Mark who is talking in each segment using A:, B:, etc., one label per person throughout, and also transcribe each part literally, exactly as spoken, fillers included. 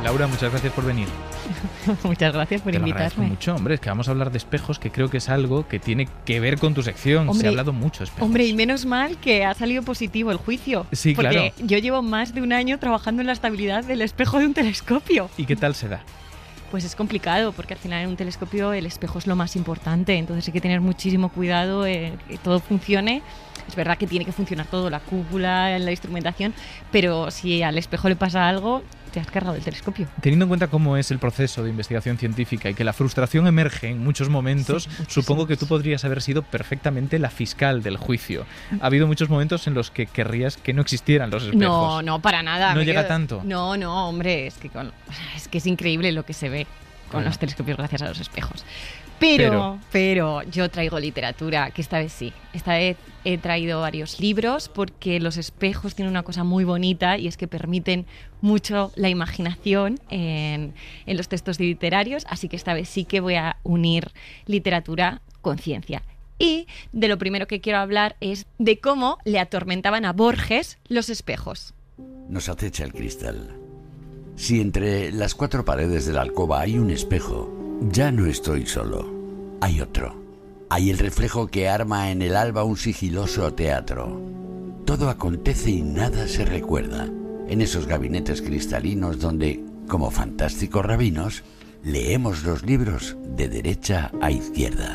A: Laura, muchas gracias por venir.
B: Muchas gracias por
A: Te lo
B: invitarme.
A: agradezco mucho, hombre, es que vamos a hablar de espejos, que creo que es algo que tiene que ver con tu sección.
B: Hombre,
A: Se ha hablado mucho de espejos.
B: Hombre, y menos mal que ha salido positivo el juicio.
A: Sí,
B: porque
A: claro.
B: yo llevo más de un año trabajando en la estabilidad del espejo de un telescopio.
A: ¿Y qué tal se da?
B: Pues es complicado, porque al final en un telescopio el espejo es lo más importante, entonces hay que tener muchísimo cuidado en que todo funcione. Es verdad que tiene que funcionar todo, la cúpula, la instrumentación, pero si al espejo le pasa algo, te has cargado el telescopio.
A: Teniendo en cuenta cómo es el proceso de investigación científica y que la frustración emerge en muchos momentos,
B: Sí,
A: supongo que tú podrías haber sido perfectamente la fiscal del juicio. Ha habido muchos momentos en los que querrías que no existieran los espejos.
B: No, no, para nada.
A: ¿No
B: Me
A: llega
B: quedo-
A: tanto?
B: No, no, hombre, es que, con- es que es increíble lo que se ve con
A: Claro.
B: los telescopios gracias a los espejos. Pero, pero, yo traigo literatura, que esta vez sí. Esta vez he traído varios libros porque los espejos tienen una cosa muy bonita y es que permiten mucho la imaginación en, en los textos literarios, así que esta vez sí que voy a unir literatura con ciencia. Y de lo primero que quiero hablar es de cómo le atormentaban a Borges los espejos.
C: Nos acecha el cristal. Si entre las cuatro paredes de la alcoba hay un espejo, ya no estoy solo. Hay otro. Hay el reflejo que arma en el alba un sigiloso teatro. Todo acontece y nada se recuerda. En esos gabinetes cristalinos donde, como fantásticos rabinos, leemos los libros de derecha a izquierda.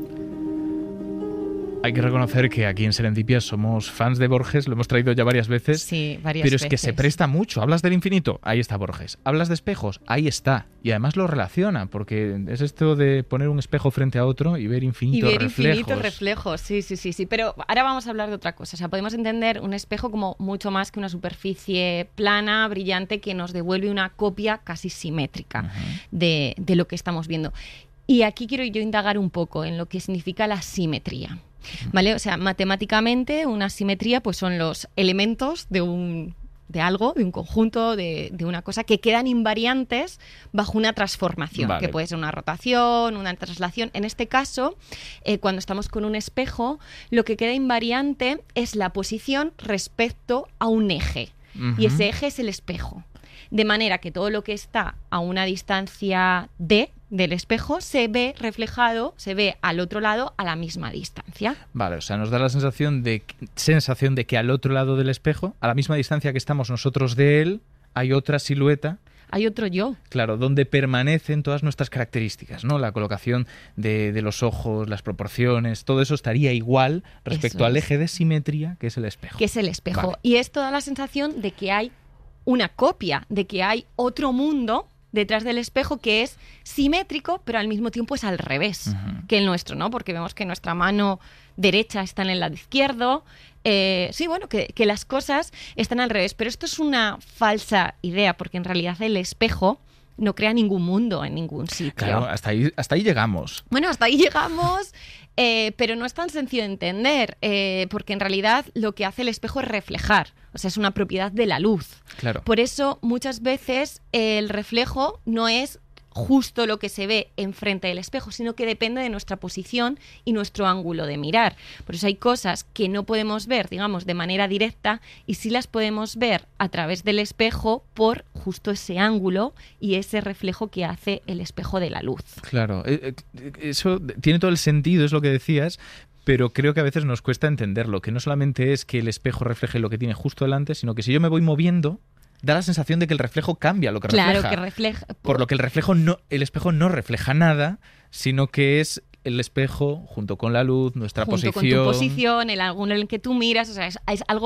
A: Hay que reconocer que aquí en Serendipia somos fans de Borges, lo hemos traído ya varias veces.
B: Sí, varias
A: Pero es
B: veces.
A: que se presta mucho. Hablas del infinito, ahí está Borges. Hablas de espejos, ahí está. Y además lo relaciona, porque es esto de poner un espejo frente a otro y ver
B: Y
A: infinitos
B: ver
A: reflejos.
B: infinitos reflejos, sí, sí, sí, sí. Pero ahora vamos a hablar de otra cosa. O sea, podemos entender un espejo como mucho más que una superficie plana, brillante, que nos devuelve una copia casi simétrica
A: Ajá.
B: de, de lo que estamos viendo. Y aquí quiero yo indagar un poco en lo que significa la simetría. ¿Vale? O sea, matemáticamente una simetría pues son los elementos de un de algo, de un conjunto, de, de una cosa que quedan invariantes bajo una transformación,
A: Vale.
B: que puede ser una rotación, una traslación. En este caso, eh, cuando estamos con un espejo, lo que queda invariante es la posición respecto a un eje.
A: Ujú.
B: Y ese eje es el espejo. De manera que todo lo que está a una distancia d del espejo se ve reflejado, se ve al otro lado a la misma distancia.
A: Vale, o sea, nos da la sensación de, sensación de que al otro lado del espejo, a la misma distancia que estamos nosotros de él, hay otra silueta,
B: Hay otro yo.
A: claro, donde permanecen todas nuestras características, ¿no? La colocación de, de los ojos, las proporciones, todo eso estaría igual respecto
B: Eso
A: al
B: es.
A: eje de simetría que es el espejo.
B: Que es el espejo.
A: Vale.
B: Y esto da la sensación de que hay una copia, de que hay otro mundo detrás del espejo que es simétrico, pero al mismo tiempo es al revés
A: Ujú.
B: que el nuestro, ¿no? Porque vemos que nuestra mano derecha está en el lado izquierdo. Eh, sí, bueno, que, que las cosas están al revés. Pero esto es una falsa idea, porque en realidad el espejo no crea ningún mundo en ningún sitio.
A: Claro, hasta ahí, hasta ahí llegamos.
B: Bueno, hasta ahí llegamos, eh, pero no es tan sencillo de entender, eh, porque en realidad lo que hace el espejo es reflejar, o sea, es una propiedad de la luz.
A: Claro.
B: Por eso muchas veces el reflejo no es justo lo que se ve enfrente del espejo, sino que depende de nuestra posición y nuestro ángulo de mirar. Por eso hay cosas que no podemos ver, digamos, de manera directa y sí las podemos ver a través del espejo por justo ese ángulo y ese reflejo que hace el espejo de la luz.
A: Claro, eh, eh, eso tiene todo el sentido, es lo que decías, pero creo que a veces nos cuesta entenderlo, que no solamente es que el espejo refleje lo que tiene justo delante, sino que si yo me voy moviendo, da la sensación de que el reflejo cambia lo que
B: Claro
A: refleja.
B: que refleja.
A: Por lo que el reflejo no, el espejo no refleja nada, sino que es el espejo junto con la luz, nuestra
B: junto
A: posición.
B: con tu posición, el ángulo en el que tú miras, o sea, es, es algo